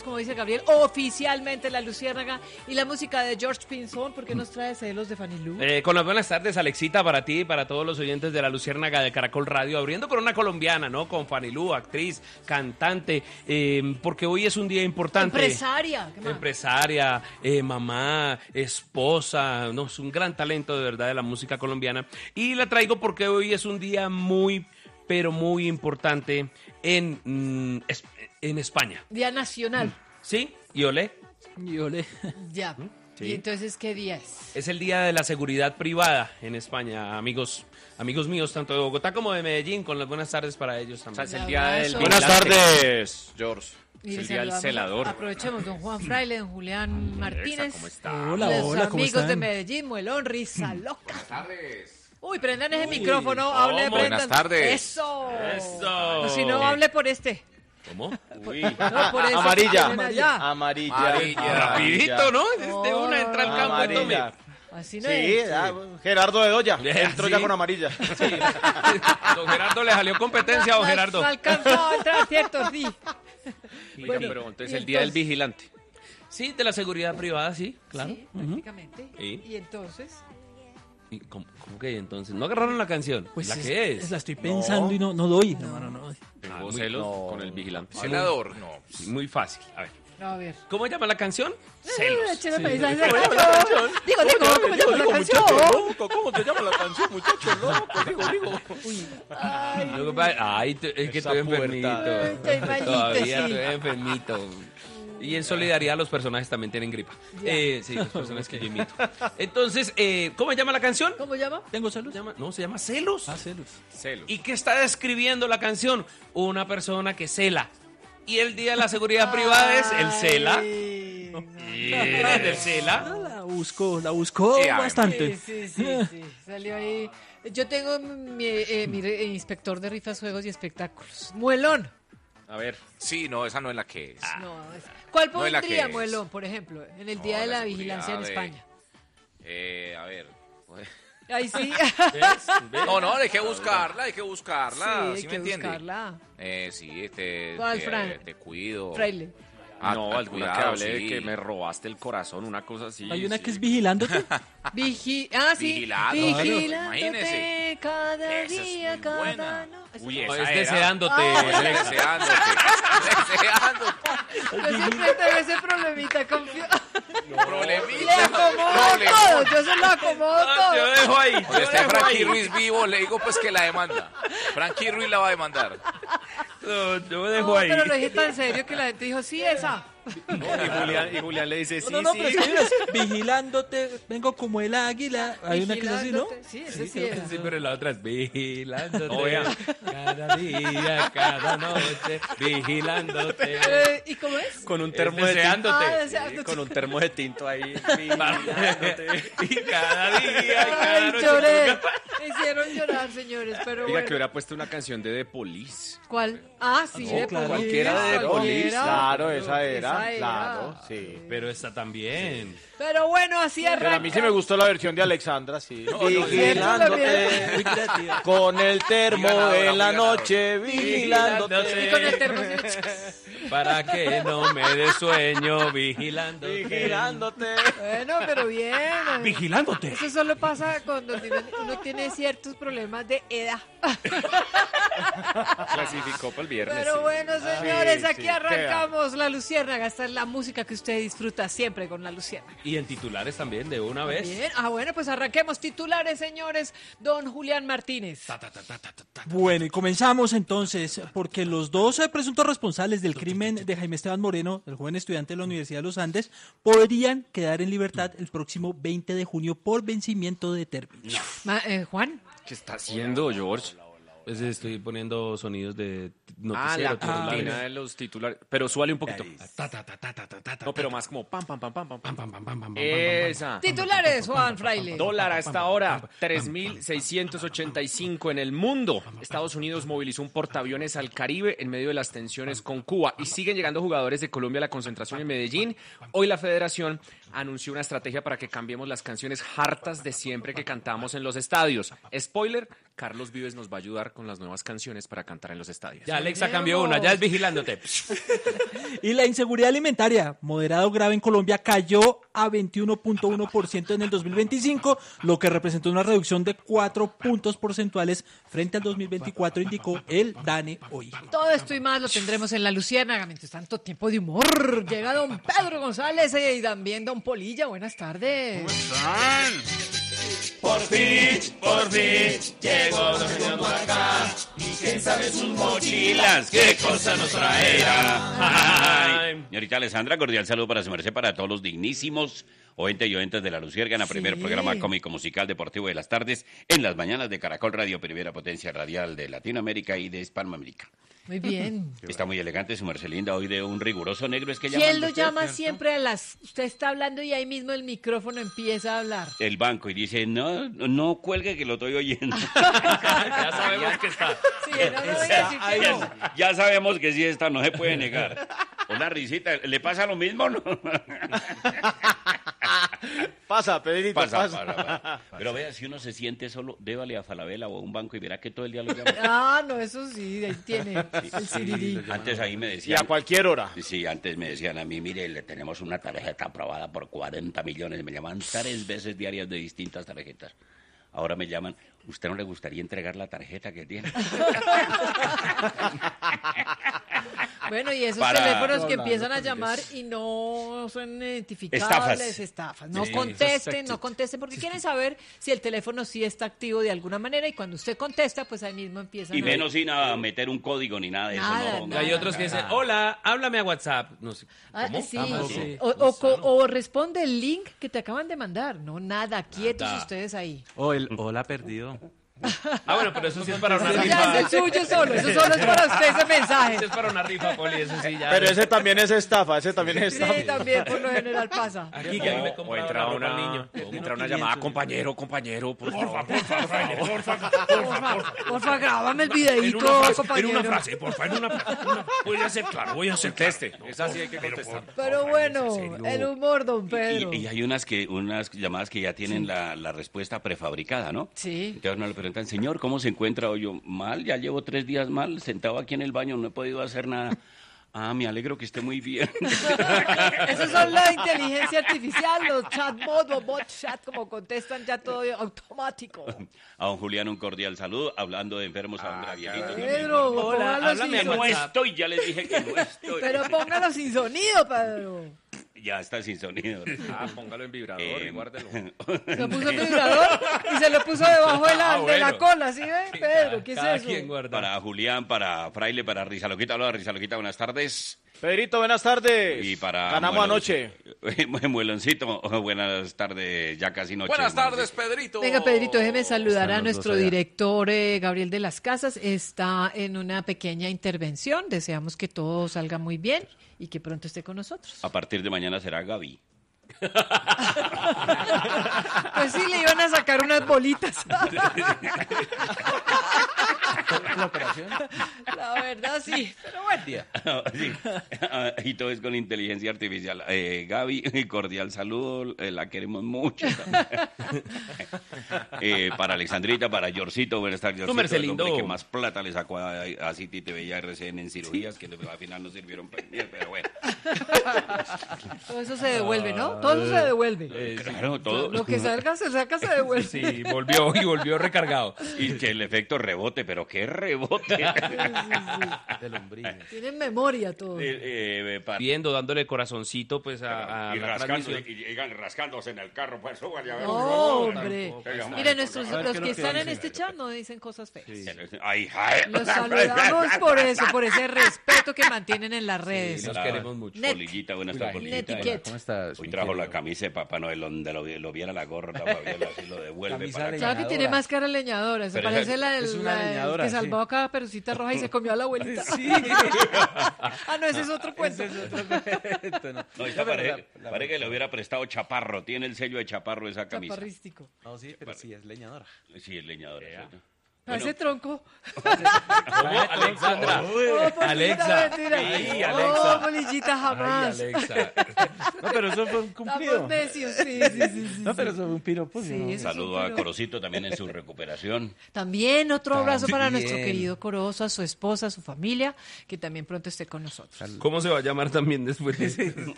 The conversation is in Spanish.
Como dice Gabriel, oficialmente La Luciérnaga y la música de George Pinzón, porque nos trae celos de Fanny Lu. Con las buenas tardes, Alexita, para ti y para todos los oyentes de La Luciérnaga de Caracol Radio, abriendo con una colombiana, ¿no? Con Fanny Lu, actriz, cantante, porque hoy es un día importante. Empresaria. ¿Qué más? Empresaria, mamá, esposa, no, es un gran talento de verdad de la música colombiana. Y la traigo porque hoy es un día muy, pero muy importante en España. Día nacional. ¿Sí? ¿Y olé? Ya. Sí. ¿Y entonces qué día es? Es el Día de la Seguridad Privada en España, amigos míos, tanto de Bogotá como de Medellín, con las buenas tardes para ellos también. O sea, es el día del Buenas tardes, George. Y Es el les día del saludamos, celador. Aprovechemos, don Juan Fraile, don Julián Martínez. ¿Cómo está? Hola, Los hola, ¿cómo amigos de están? Medellín, Muelón, Risa Loca. Buenas tardes. Uy, prendan ese micrófono, hable, ¿cómo? prendan. Buenas tardes. Eso. Eso. O si no, hable por este. ¿Cómo? Uy. No, por ese Amarilla. que tienen allá. Amarilla. Amarilla. Rapidito, ¿no? De una entra al campo y tome. Amarilla. Así no Sí, es. Gerardo de Doya. Sí. Entró ya con amarilla. Sí. Don Gerardo le salió competencia, don Gerardo. No alcanzó a entrar, ¿cierto? Sí. Oigan, Bueno, pero entonces y el día del entonces- vigilante. Sí, de la seguridad privada, sí, claro. Sí, prácticamente. Sí. Y entonces... ¿Y cómo que entonces? ¿No agarraron la canción? Pues ¿La qué es? La estoy pensando y no doy, hermano, no doy. Tengo muy- celos no. con el vigilante. Senador. No, sí, muy fácil. A ver. A ver. ¿Cómo llama la canción? Écheme Sí. mensajes de canción. Digo, ¿cómo llama la canción? ¿Cómo se llama la canción, muchacho loco? Digo. Lo que pasa- Ay, es que Esa estoy enfermito. pubertad. Estoy malito, Todavía sí. estoy enfermito. Y en solidaridad los personajes también tienen gripa. Ya. Sí, los personajes que yo imito. Entonces, ¿cómo se llama la canción? ¿Cómo llama? ¿Tengo celos? No, se llama Celos. Celos. Celos. ¿Y qué está describiendo la canción? Una persona que cela. Y el día de la seguridad privada es el cela. Ay, no. Y el cela. La buscó Sí, a ver, bastante. Sí. Salió ahí. Yo tengo mi inspector de rifas, juegos y espectáculos. Muelón. A ver. Sí, no, esa no es la que es. No, ¿cuál No es la pondría que es. Muelón, por ejemplo, en el No, Día de la la Vigilancia en seguridad España? A ver. Ahí sí. No, hay que buscarla, hay que buscarla. hay ¿Sí que me entiende? buscarla. Sí, ¿Cuál, Fran? te cuido. Fraile. No, alguna que hable de que me robaste el corazón, una cosa así. Hay una que es vigilándote. Sí. Vigilándote, Vigilándote imagínese. cada Esa es día, muy cada buena. no. Uy, No, esa es era. deseándote. Deseándote. Yo siempre tengo ese problemita con... Problemita. Le acomodo todo, yo se lo acomodo Yo todo. dejo ahí. Cuando yo esté dejo Frankie ahí. Ruiz vivo, le digo pues que la demanda. Frankie Ruiz la va a demandar. No, yo No, dejo ahí. pero lo dije tan serio que la gente dijo, sí, esa. Y Julián le dice, sí, No, sí. pero es que hay unas, vigilándote, vengo como el águila. Hay una que es así, ¿no? Vigilándote. Sí, esa sí es. Sí, pero la otra es vigilándote. No, vea. Cada día, cada noche, vigilándote. ¿Y cómo es? Con un Es termo de tinto. deseándote. Deseándote. Con un termo de tinto ahí. vigilándote. Y cada día, y cada Ay, noche. lloré. Me hicieron llorar, señores, pero Diga bueno. que hubiera puesto una canción de The Police. ¿Cuál? Ah, sí, No, de claro. Police, Cualquiera de The Police. Claro, esa era. Esa era. Claro, sí. Pero esta también. Pero bueno, así arranca. Pero a mí sí me gustó la versión de Alexandra, sí. Muy Vigilándote con el termo Muy ganadora, en la muy noche, vigilándote. Y con el termo así. Para que no me dé sueño, vigilándote. Vigilándote. Bueno, pero bien. Vigilándote. Eso solo pasa cuando uno tiene ciertos problemas de edad. Clasificó para el viernes. Pero sí. bueno, señores, sí, aquí sí, arrancamos La Luciérnaga. Esta es la música que usted disfruta siempre con La Luciérnaga. Y en titulares también, de una vez. Bien. Bueno, pues arranquemos titulares, señores. Don Julián Martínez. Bueno, y comenzamos entonces, porque los dos presuntos responsables del crimen de Jaime Esteban Moreno, el joven estudiante de la Universidad de los Andes, podrían quedar en libertad el próximo 20 de junio por vencimiento de término. Juan. ¿Qué está haciendo, George? Pues estoy poniendo sonidos de Ah, noticiero. la cortina titulares. de los titulares. Pero súbale un poquito. Ta, ta, ta, ta, ta, ta, ta, No, pero más como pam, pam, pam, pam, pam. pam, pam, pam, pam, pam, pam, Esa. Titulares, Juan Fraile. Dólar a esta hora, 3.685 en el mundo. Estados Unidos movilizó un portaaviones al Caribe en medio de las tensiones con Cuba y siguen llegando jugadores de Colombia a la concentración en Medellín. Hoy la federación anunció una estrategia para que cambiemos las canciones hartas de siempre que cantamos en los estadios. Spoiler, Carlos Vives nos va a ayudar con las nuevas canciones para cantar en los estadios. Ya Alexa cambió una, ya es vigilándote. Y la inseguridad alimentaria, moderada o grave en Colombia, cayó a 21.1% en el 2025, lo que representó una reducción de 4 puntos porcentuales frente al 2024, indicó el DANE hoy. Todo esto y más lo tendremos en La Luciérnaga. Mientras tanto, tiempo de humor. Llega don Pedro González y también don Polilla. Buenas tardes. Por fin, llegó Don acá. Y quién sabe sus mochilas, qué cosa nos traerá. Ay. Señorita Alessandra, cordial saludo para su merced, para todos los dignísimos oyentes y oyentes de La Luciérnaga, primer programa cómico musical deportivo de las tardes, en las mañanas de Caracol Radio, primera potencia radial de Latinoamérica y de Hispanoamérica. Muy bien. Está muy elegante su merced linda, hoy de un riguroso negro. Es que ¿Quién lo llama siempre a las... Usted está hablando y ahí mismo el micrófono empieza a hablar? El banco y dice, no cuelgue que lo estoy oyendo. Ya sabemos que está. Sí, no lo voy a decir que no. Ya sabemos que sí está, no se puede negar. Una risita, ¿le pasa lo mismo no? Pasa, Pedrito, Pasa. Pero vea, si uno se siente solo, débale a Falabella o a un banco y verá que todo el día lo llama. Ah, no, eso sí, ahí tiene el sirirí. Antes ahí me Y decían... a cualquier hora. Sí, antes me decían a mí, mire, le tenemos una tarjeta aprobada por 40 millones. Me llaman 3 veces diarias de distintas tarjetas. Ahora me llaman, ¿usted no le gustaría entregar la tarjeta que tiene? Bueno, y esos Para- teléfonos que empiezan a llamar y no son identificables, estafas. No contesten, porque quieren saber si el teléfono sí está activo de alguna manera y cuando usted contesta, pues ahí mismo empiezan Y menos sin meter un código ni nada de Nada, eso. No, nada. Hay otros que dicen, hola, háblame a WhatsApp. No sé, ¿cómo? Sí. sí. O responde el link que te acaban de mandar. No, nada, quietos Nada. ustedes ahí. Hola perdido. Ah, bueno, pero eso sí es para una Eso rifa. ya es el suyo solo, eso solo es para usted ese mensaje. Eso es para una rifa, Poli, eso sí ya. Pero ese también es estafa, ese también es Sí, estafa. también por lo general pasa. Aquí que a mí me O compraron entra la ropa una, al niño. entra una llamada, compañero, por favor. Porfa, grábame el videíto, compañero. porfa, en una frase. Voy a ser claro, voy a ser Conteste, esa sí hay que contestar. Pero bueno, el humor, don Pedro. Y hay unas llamadas que ya tienen la respuesta prefabricada, ¿no? Sí. Entonces uno le preguntan, señor, ¿cómo se encuentra hoy? Yo, mal, ya llevo 3 días mal, sentado aquí en el baño, no he podido hacer nada. Ah, me alegro que esté muy bien. Esos son la inteligencia artificial, los chatbots o bot chat, como contestan ya todo automático. A don Julián un cordial saludo, hablando de enfermos a don Gravierito. Pedro, póngalo háblame sin a No sonido. estoy, ya les dije que no estoy. Pero póngalo sin sonido, Pedro. Ya está sin sonido. Ah, póngalo en vibrador y guárdelo. Se puso el vibrador y se lo puso debajo de la cola, ¿sí ve? Pedro, ¿qué es Cada eso? quien guarda. Para Julián, para Fraile, para Rizaloquita, hola Rizaloquita, buenas tardes. Pedrito, buenas tardes. Y para Ganamos Muelon- anoche. Mueloncito, buenas tardes, ya casi noche. Buenas tardes, Pedrito. Venga, Pedrito, déjeme saludar a Están los nuestro dos allá. director Gabriel de las Casas. Está en una pequeña intervención. Deseamos que todo salga muy bien y que pronto esté con nosotros. A partir de mañana será Gaby. Pues sí, le iban a sacar unas bolitas. La verdad, sí. Pero bueno. Sí. Y todo es con inteligencia artificial. Gaby, cordial saludo, la queremos mucho. Para Alexandrita, para Yorcito, buenas tardes. Yorcito, el Marcelino. hombre que más plata le sacó a City TV y a RCN en cirugías, que al final no sirvieron para nada, pero bueno. Todo eso se devuelve, ¿no? Todo eso se devuelve. Claro, todo. Lo que salga, se saca, se devuelve. Sí, volvió recargado. Y que el efecto rebote, pero qué rebote. De lombrices. Tienen memoria todo. Viendo, dándole corazoncito pues a y la transmisión. rascándose en el carro, pues súbale a ver. No, hombre. Mira, los que están en este chat no dicen cosas feas. Ay, ay. Los saludamos por eso, por ese respeto que mantienen en las redes. Los queremos mucho. Net. Polillita, buenas tardes, Polillita. Netiquette. ¿Cómo estás? Hoy trajo la camisa de Papá Noel, donde lo viera la gorra, Fabiola, así lo devuelve Camisa para de acá. Claro que tiene máscara leñadora, se Pero parece es una la leñadora, que sí. salvó a cada perucita roja y se comió a la abuelita. Ah, no, ese es otro cuento. No, esta parece que le hubiera prestado Chaparro, tiene el sello de Chaparro esa camisa. Chaparrístico. No, sí, pero sí, es leñadora. Sí, es leñadora, ¿cierto? Ese tronco. ¿Cómo, Alexandra? Alexa. Ay, Alexa. Oh, Polillita, jamás. Ay, Alexa. No, pero eso fue un cumplido. Estamos necios, sí. No, pero eso fue un piropo. Sí, ¿no? eso Saludo es un a piro. Corosito también en su recuperación. También otro abrazo para También. nuestro querido Corozo, a su esposa, a su familia, que también pronto esté con nosotros. ¿Cómo se va a llamar también después de eso?